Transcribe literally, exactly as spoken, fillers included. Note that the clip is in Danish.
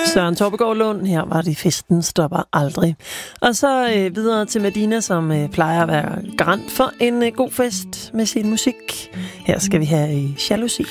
Søren Torpegaard Lund, her var det Festen stopper aldrig. Og så øh, videre til Medina, som øh, plejer at være garant for en øh, god fest med sin musik. Her skal vi have øh, Jalousi.